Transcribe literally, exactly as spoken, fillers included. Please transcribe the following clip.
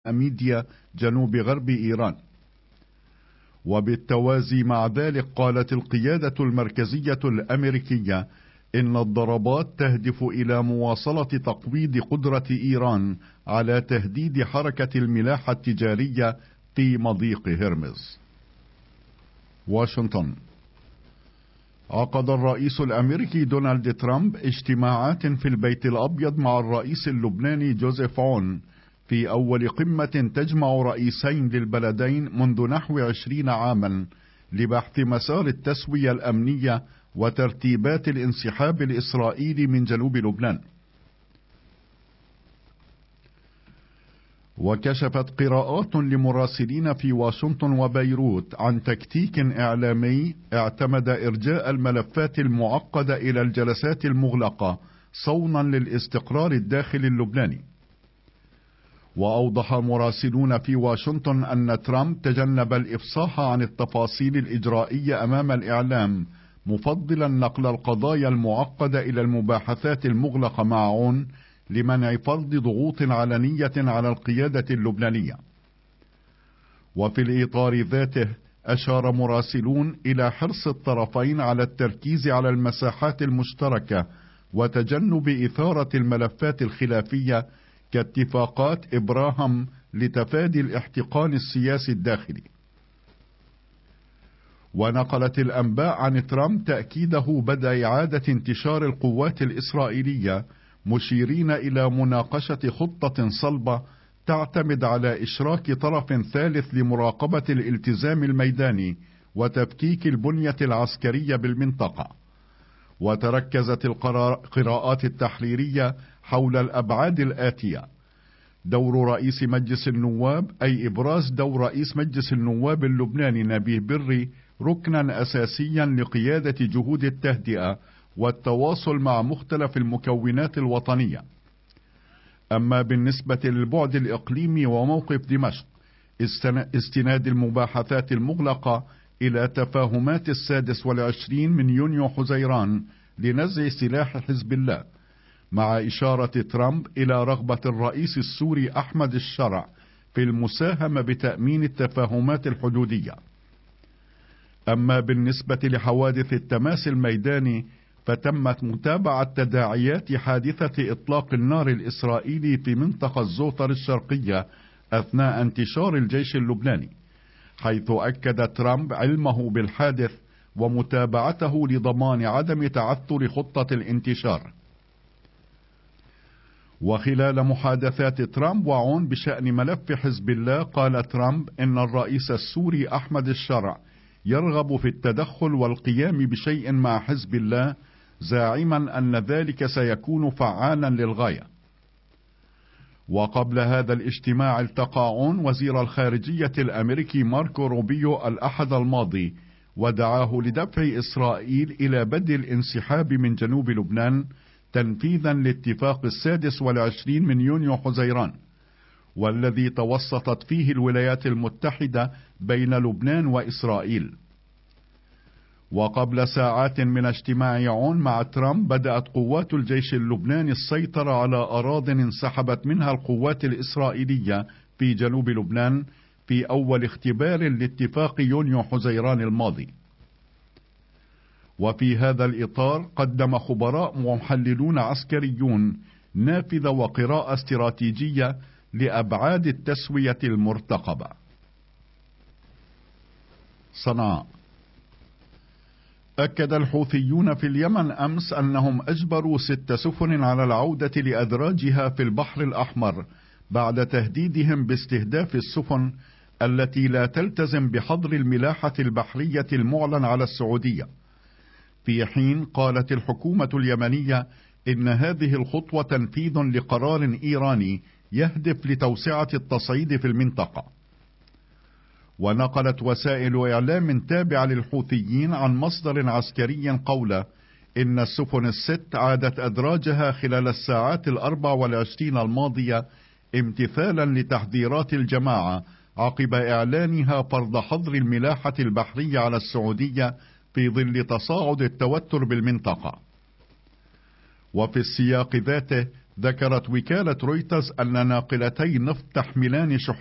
أميديا جنوب غرب إيران. وبالتوازي مع ذلك قالت القيادة المركزية الأمريكية إن الضربات تهدف إلى مواصلة تقويض قدرة إيران على تهديد حركة الملاحة التجارية في مضيق هرمز. واشنطن. عقد الرئيس الأمريكي دونالد ترامب اجتماعات في البيت الأبيض مع الرئيس اللبناني جوزيف عون في أول قمة تجمع رئيسين للبلدين منذ نحو عشرين عاما لبحث مسار التسوية الأمنية وترتيبات الانسحاب الإسرائيلي من جنوب لبنان. وكشفت قراءات لمراسلين في واشنطن وبيروت عن تكتيك إعلامي اعتمد إرجاء الملفات المعقدة إلى الجلسات المغلقة صونا للاستقرار الداخلي اللبناني. وأوضح مراسلون في واشنطن أن ترامب تجنب الإفصاح عن التفاصيل الإجرائية أمام الإعلام، مفضلا نقل القضايا المعقدة إلى المباحثات المغلقة مع عون لمنع فرض ضغوط علنية على القيادة اللبنانية. وفي الإطار ذاته أشار مراسلون إلى حرص الطرفين على التركيز على المساحات المشتركة وتجنب إثارة الملفات الخلافية كاتفاقات إبراهام لتفادي الاحتقان السياسي الداخلي. ونقلت الأنباء عن ترامب تأكيده بدء إعادة انتشار القوات الإسرائيلية، مشيرين إلى مناقشة خطة صلبة تعتمد على إشراك طرف ثالث لمراقبة الالتزام الميداني وتفكيك البنية العسكرية بالمنطقة. وتركزت القراءات التحريرية حول الأبعاد الآتية: دور رئيس مجلس النواب، أي إبراز دور رئيس مجلس النواب اللبناني نبيه بري ركنا أساسيا لقيادة جهود التهدئة والتواصل مع مختلف المكونات الوطنية. أما بالنسبة للبعد الإقليمي وموقف دمشق، استناد المباحثات المغلقة إلى تفاهمات السادس والعشرين من يونيو حزيران لنزع سلاح حزب الله، مع إشارة ترامب إلى رغبة الرئيس السوري أحمد الشرع في المساهمة بتأمين التفاهمات الحدودية. أما بالنسبة لحوادث التماس الميداني، فتمت متابعة تداعيات حادثة إطلاق النار الإسرائيلي في منطقة الزوطر الشرقية أثناء انتشار الجيش اللبناني، حيث أكد ترامب علمه بالحادث ومتابعته لضمان عدم تعثر خطة الانتشار. وخلال محادثات ترامب وعون بشأن ملف حزب الله، قال ترامب إن الرئيس السوري أحمد الشرع يرغب في التدخل والقيام بشيء مع حزب الله، زاعما أن ذلك سيكون فعالا للغاية. وقبل هذا الاجتماع التقى عون وزير الخارجية الأمريكي ماركو روبيو الأحد الماضي، ودعاه لدفع إسرائيل إلى بدء الانسحاب من جنوب لبنان تنفيذا لاتفاق السادس والعشرين من يونيو حزيران، والذي توسطت فيه الولايات المتحدة بين لبنان وإسرائيل. وقبل ساعات من اجتماع عون مع ترامب، بدأت قوات الجيش اللبناني السيطرة على أراضٍ انسحبت منها القوات الإسرائيلية في جنوب لبنان في أول اختبار لاتفاق يونيو حزيران الماضي. وفي هذا الإطار قدم خبراء ومحللون عسكريون نافذة وقراءة استراتيجية لأبعاد التسوية المرتقبة. صنعاء. أكد الحوثيون في اليمن أمس أنهم أجبروا ست سفن على العودة لأدراجها في البحر الأحمر بعد تهديدهم باستهداف السفن التي لا تلتزم بحظر الملاحة البحرية المعلن على السعودية، في حين قالت الحكومة اليمنية إن هذه الخطوة تنفيذ لقرار إيراني يهدف لتوسعة التصعيد في المنطقة. ونقلت وسائل إعلام تابعة للحوثيين عن مصدر عسكري قوله إن السفن الست عادت أدراجها خلال الساعات الأربع والعشرين الماضية امتثالا لتحذيرات الجماعة عقب إعلانها فرض حظر الملاحة البحرية على السعودية في ظل تصاعد التوتر بالمنطقة. وفي السياق ذاته ذكرت وكالة رويترز أن ناقلتي نفط تحملان شحنات